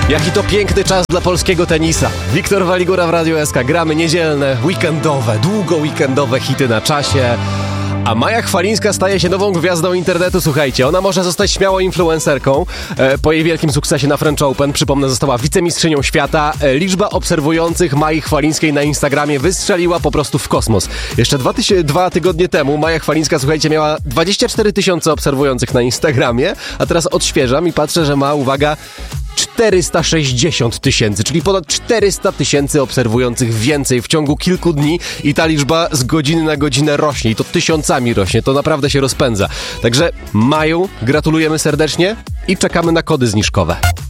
Jaki to piękny czas dla polskiego tenisa. Wiktor Waligura w Radio SK. Gramy niedzielne, weekendowe, długo weekendowe hity na czasie. A Maja Chwalińska staje się nową gwiazdą internetu, słuchajcie. Ona może zostać śmiało influencerką. Po jej wielkim sukcesie na French Open, przypomnę, została wicemistrzynią świata. Liczba obserwujących Mai Chwalińskiej na Instagramie wystrzeliła po prostu w kosmos. Jeszcze 2 tygodnie temu Maja Chwalińska, słuchajcie, miała 24 000 obserwujących na Instagramie, a teraz odświeżam i patrzę, że ma, uwaga, 460 000, czyli ponad 400 000 obserwujących więcej w ciągu kilku dni i ta liczba z godziny na godzinę rośnie i to tysiącami rośnie, to naprawdę się rozpędza. Także Maju, gratulujemy serdecznie i czekamy na kody zniżkowe.